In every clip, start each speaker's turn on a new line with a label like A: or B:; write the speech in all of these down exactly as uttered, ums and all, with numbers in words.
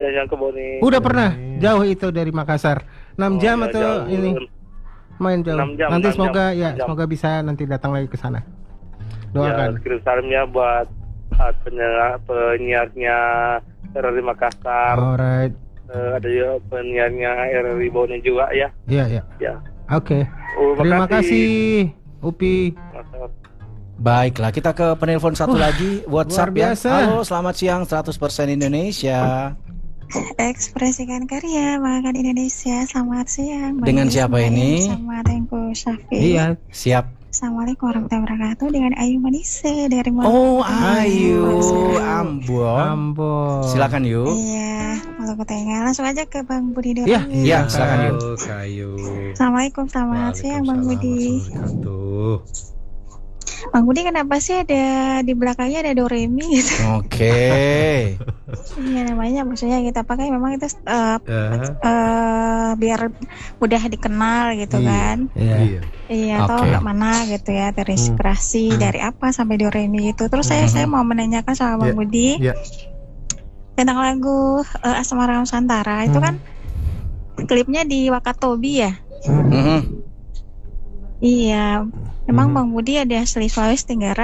A: yang ke Bone.
B: Udah pernah? Jauh itu dari Makassar. enam
A: Oh,
B: jam
A: ya,
B: atau
A: jauh.
B: ini? Main jauh.
A: enam jam,
B: nanti
A: enam
B: semoga
A: jam,
B: ya
A: enam jam.
B: semoga bisa nanti datang lagi ke sana.
A: Ya,
B: Doakan.
A: kirim salamnya buat uh, penyiar, penyiarnya R R I Makassar.
B: Alright.
A: Uh, ada juga penyiarnya R R I Bone juga ya.
B: Iya, iya.
A: Ya.
B: Oke.
A: Oh,
B: Terima
A: makasih.
B: kasih, Upi.
C: Baiklah, kita ke penelpon satu lagi WhatsApp
B: luar
C: ya.
B: biasa.
C: Halo, selamat siang seratus persen Indonesia.
D: Ekspresikan karya makan Indonesia. Selamat siang.
C: Dengan siapa ini?
D: Sama Tengku Syafi.
B: Iya.
C: Siap.
D: Assalamualaikum warahmatullahi wabarakatuh. Dengan Ayu Manise dari Maluku.
C: Oh,
D: Tengah.
C: Ayu
D: Maksudnya.
C: Ambon.
B: Ambon.
C: Silakan yuk.
D: Iya, Maluku Tengah. Langsung aja ke Bang Budi dulu.
B: Iya,
C: Iya, silakan yuk.
E: Halo Kayu.
D: Assalamualaikum, selamat siang Bang Budi.
E: Tuh.
D: Bang Budi, kenapa sih ada di belakangnya ada Doremi gitu?
C: Oke.
D: Iya, namanya maksudnya kita pakai memang itu uh,
E: Eh,
D: uh, biar mudah dikenal gitu kan.
B: Iya.
E: iya.
D: Iya, atau
C: Oke.
D: nggak mana gitu ya, terinspirasi dari apa sampai Doremi itu. Terus saya saya mau menanyakan sama Bang
E: Iya,
D: Budi
E: iya.
D: tentang lagu uh, Asmara Nusantara itu kan klipnya di Wakatobi ya.
C: Mhm.
D: Iya, memang Bang Budi ada asli Sulawesi Tenggara.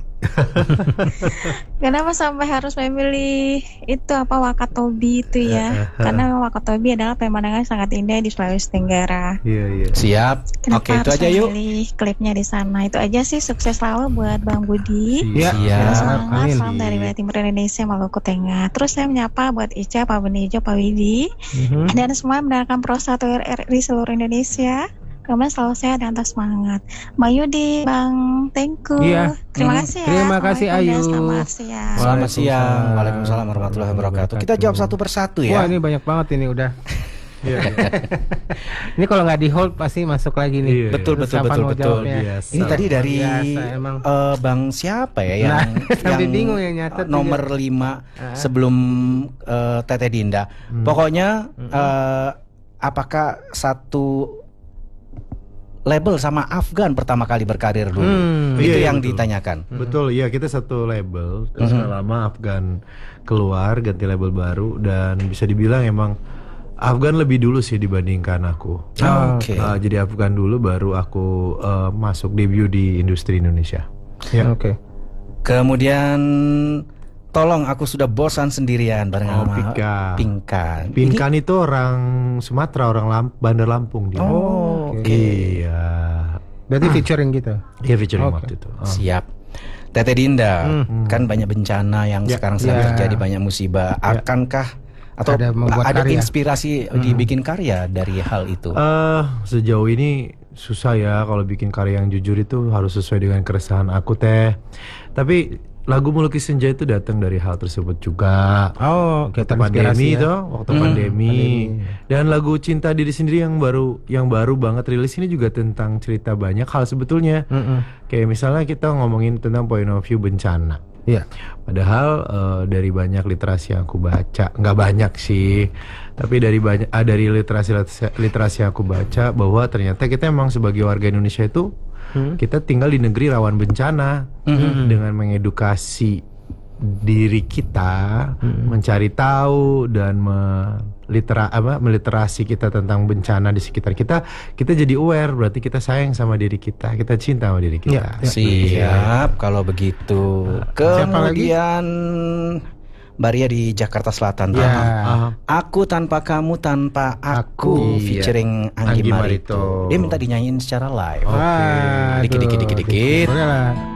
D: Kenapa sampai harus memilih itu apa Wakatobi itu ya? Karena Wakatobi adalah pemandangan sangat indah di Sulawesi Tenggara.
E: Iya, iya.
C: Siap.
D: Kenapa
C: Oke, itu
D: harus
C: aja yuk.
D: memilih klipnya di sana? Itu aja sih, sukses selalu buat Bang Budi.
B: Iya.
C: Siap.
D: Semangat,
B: Amin.
D: salam dari wilayah timur Indonesia, Maluku Tengah. Terus saya menyapa buat Ica, Pak Benijo, Pak Widi,
B: Mhm.
D: dan semua yang mendengarkan Pro satu R R I seluruh Indonesia. Kemudian selalu sehat dan atas semangat. Mbak Yudi, Bang Tengku.
B: Iya.
D: Terima
C: Hmm.
D: kasih ya.
B: Terima kasih,
D: Assalamualaikum dan
B: Ayu.
D: Selamat siang.
C: Selamat siang.
B: Waalaikumsalam.
C: Waalaikumsalam warahmatullahi wabarakatuh. Kita jawab satu persatu ya.
B: Wah, ini banyak banget ini udah.
E: Iya, iya.
B: Ini kalau nggak di hold pasti masuk lagi nih.
E: Iya.
C: Betul,
B: Terus
C: betul,
B: kapan
C: betul,
B: mau
C: betul.
B: jawabnya?
E: Biasa.
C: Ini tadi dari
B: Biasa, emang.
C: eh, Bang siapa ya yang
B: Nah, sampai
C: yang
B: bingung yang nyatet
C: nomor
B: juga.
C: lima
B: Ah.
C: sebelum eh, Tete Dinda. Pokoknya eh, apakah satu label sama Afgan pertama kali berkarir dulu?
B: Hmm.
C: Itu
E: Iya, iya,
C: yang
E: betul.
C: ditanyakan.
E: Betul, iya kita satu label. Terus nggak lama Afgan keluar ganti label baru dan bisa dibilang emang Afgan lebih dulu sih dibandingkan aku.
C: Oh, Oke.
E: Uh, jadi Afgan dulu baru aku uh, masuk debut di industri Indonesia. Ya.
B: Oke.
C: Kemudian tolong aku sudah bosan sendirian bareng
E: Oh,
C: sama
E: Pinkan.
C: Pinkan.
E: Pinkan itu orang Sumatera, orang Lamp Bandar Lampung dia.
C: Oh, oke.
E: Iya.
B: Berarti featuring gitu.
E: Iya featuring
B: Oke.
E: waktu itu. Oh.
C: Siap. Tete Dinda,
B: Hmm.
C: kan banyak bencana yang
E: Ya.
C: sekarang sedang
B: Ya.
C: terjadi, banyak musibah. Akankah atau
B: Ada membuat
C: ada
B: karya?
C: inspirasi dibikin karya dari hal itu?
E: Eh, sejauh ini susah ya kalau bikin karya yang jujur itu harus sesuai dengan keresahan aku teh. Tapi lagu Melukis Senja itu datang dari hal tersebut juga.
B: Oh,
E: Waktu
B: kita
E: pandemi
B: ya.
E: itu, waktu
C: Hmm,
E: pandemi.
B: pandemi.
E: Dan lagu Cinta Diri Sendiri yang baru yang baru banget rilis ini juga tentang cerita banyak hal sebetulnya.
B: Mm-mm.
E: Kayak misalnya kita ngomongin tentang point of view bencana.
B: Iya.
E: Padahal eh, dari banyak literasi yang aku baca, nggak banyak sih, tapi dari banyak ah, dari literasi literasi yang aku baca bahwa ternyata kita emang sebagai warga Indonesia itu
B: Hmm.
E: kita tinggal di negeri rawan bencana. Dengan mengedukasi diri kita, mencari tahu dan melitera apa meliterasi kita tentang bencana di sekitar kita, kita jadi aware, berarti kita sayang sama diri kita, kita cinta sama diri kita.
B: Ya,
C: Siap, kalau begitu.
B: siapa lagi?
C: Kemudian Mbak Ria di Jakarta Selatan.
B: Ya.
E: Ah,
C: Aku tanpa kamu tanpa aku,
E: Aku.
C: featuring Anggi
E: Anggi
C: Marito.
E: Marito.
C: Dia minta dinyanyiin secara live.
B: Wah,
C: Dikit, dikit, dikit, dikit.
B: Boleh lah.